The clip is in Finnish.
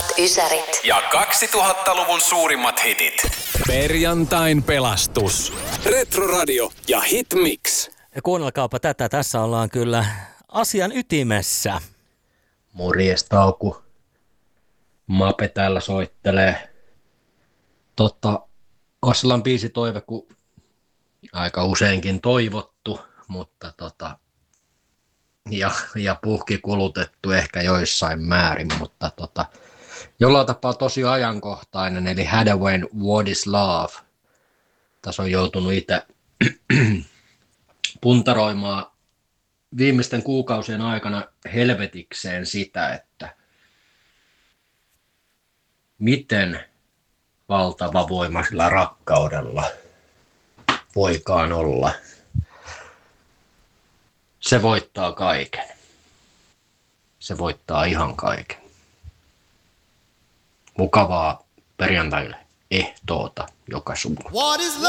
Parhaat ysärit. Ja 2000-luvun suurimmat hitit. Perjantain pelastus. Retroradio ja Hitmix. Ja kuunnelkaapa tätä, tässä ollaan kyllä asian ytimessä. Morjes Tauku. Mape täällä soittelee. Oslan biisitoive, kun aika useinkin toivottu, mutta ja puhki kulutettu ehkä joissain määrin, mutta jollain tapaa tosi ajankohtainen, eli Hathaway What is Love. Tässä on joutunut itse puntaroimaan viimeisten kuukausien aikana helvetikseen sitä, että miten valtava voima sillä rakkaudella voikaan olla. Se voittaa kaiken. Se voittaa ihan kaiken. Mukavaa perjantaille ehtoota joka suuntaan.